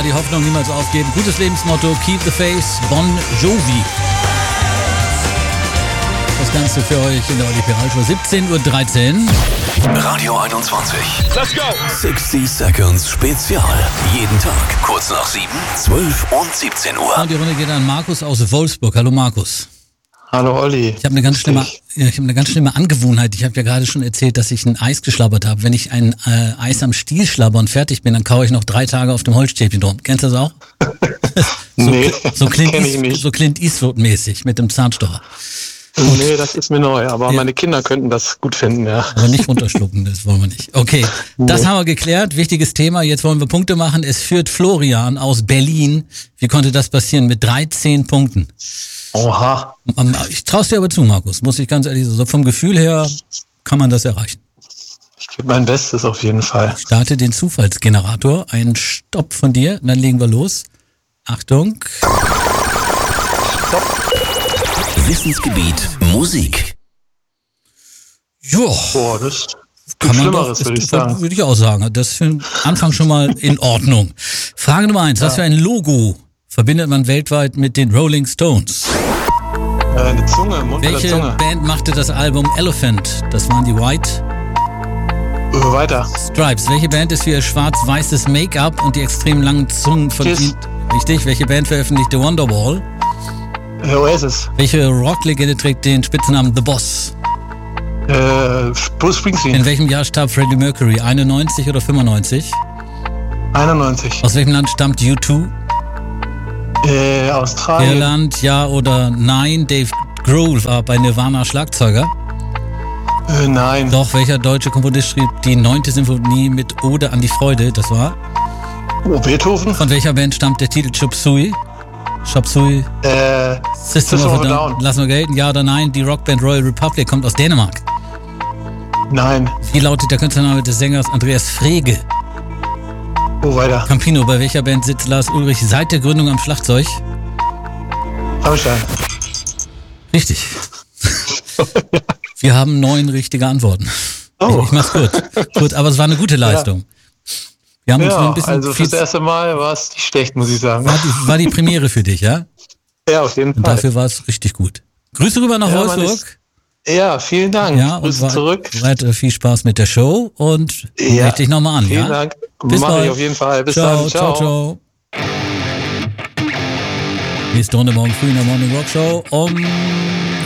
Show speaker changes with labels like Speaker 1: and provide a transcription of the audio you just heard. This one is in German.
Speaker 1: die Hoffnung niemals aufgeben. Gutes Lebensmotto, keep the faith, Bon Jovi. Das Ganze für euch in der Olli Peral Show, 17.13 Uhr.
Speaker 2: Radio 21.
Speaker 3: Let's go!
Speaker 2: 60 Seconds Spezial. Jeden Tag kurz nach 7, 12 und 17 Uhr.
Speaker 1: Und die Runde geht an Markus aus Wolfsburg. Hallo Markus.
Speaker 4: Hallo Olli.
Speaker 1: Ich habe eine ganz schlimme Angewohnheit. Ich habe ja gerade schon erzählt, dass ich ein Eis geschlabbert habe. Wenn ich ein Eis am Stiel schlabber und fertig bin, dann kaue ich noch 3 Tage auf dem Holzstäbchen drum. Kennst du das auch?
Speaker 4: Nee,
Speaker 1: so
Speaker 4: kenn ich nicht.
Speaker 1: So Clint Eastwood-mäßig mit dem Zahnstocher.
Speaker 4: Nee, das ist mir neu, aber meine Kinder könnten das gut finden, ja.
Speaker 1: Aber nicht runterschlucken, das wollen wir nicht. Okay, das haben wir geklärt, wichtiges Thema, jetzt wollen wir Punkte machen. Es führt Florian aus Berlin. Wie konnte das passieren? Mit 13 Punkten.
Speaker 4: Oha.
Speaker 1: Ich trau's dir aber zu, Markus, muss ich ganz ehrlich sagen. So vom Gefühl her kann man das erreichen.
Speaker 4: Ich gebe mein Bestes auf jeden Fall.
Speaker 1: Starte den Zufallsgenerator. Ein Stopp von dir, dann legen wir los. Achtung.
Speaker 4: Stopp.
Speaker 2: Wissensgebiet Musik.
Speaker 1: Jo.
Speaker 4: Boah, das
Speaker 1: Kann man
Speaker 4: Schlimmeres, würde ich sagen.
Speaker 1: Würde ich auch sagen. Das ist für den Anfang schon mal in Ordnung. Frage Nummer 1. Was für ein Logo verbindet man weltweit mit den Rolling Stones?
Speaker 4: Eine Zunge, Mund oder
Speaker 1: Welche
Speaker 4: Zunge.
Speaker 1: Band machte das Album Elephant? Das waren die White
Speaker 4: Weiter.
Speaker 1: Stripes. Welche Band ist für ihr schwarz-weißes Make-up und die extrem langen Zungen verdient? Richtig. Welche Band veröffentlichte Wonderwall?
Speaker 4: Oasis.
Speaker 1: Welche Rocklegende trägt den Spitznamen The Boss?
Speaker 4: Bruce Springsteen.
Speaker 1: In welchem Jahr starb Freddie Mercury? 91 oder 95?
Speaker 4: 91.
Speaker 1: Aus welchem Land stammt U2?
Speaker 4: Australien.
Speaker 1: Irland, ja oder nein? Dave Grohl war bei Nirvana Schlagzeuger.
Speaker 4: Nein.
Speaker 1: Doch, welcher deutsche Komponist schrieb die 9. Sinfonie mit Ode an die Freude? Das war?
Speaker 4: Oh, Beethoven.
Speaker 1: Von welcher Band stammt der Titel Chop Suey? Chop Suey? System of a Down. Lassen wir gelten, ja oder nein? Die Rockband Royal Republic kommt aus Dänemark.
Speaker 4: Nein.
Speaker 1: Wie lautet der Künstlername des Sängers Andreas Frege?
Speaker 4: Oh, weiter.
Speaker 1: Campino, bei welcher Band sitzt Lars Ulrich seit der Gründung am Schlagzeug?
Speaker 4: Rammstein.
Speaker 1: Richtig. Wir haben 9 richtige Antworten.
Speaker 4: Oh.
Speaker 1: Ich mach's kurz. Gut, aber es war eine gute Leistung. Wir haben uns nur ein bisschen
Speaker 4: also fürs erste Mal war es nicht schlecht, muss ich sagen.
Speaker 1: War die Premiere für dich, ja?
Speaker 4: Ja, auf jeden Fall.
Speaker 1: Und dafür war es richtig gut. Grüße rüber nach Wolfsburg.
Speaker 4: Ja, vielen Dank.
Speaker 1: Ja,
Speaker 4: Grüße zurück.
Speaker 1: Weiter viel Spaß mit der Show und melde dich nochmal an.
Speaker 4: Vielen Dank.
Speaker 1: Bis
Speaker 4: Mach
Speaker 1: bald.
Speaker 4: ich auf jeden Fall. Bis
Speaker 1: ciao,
Speaker 4: dann. Ciao.
Speaker 1: Ciao. Nächste Runde morgen früh in der Morning Rock Show um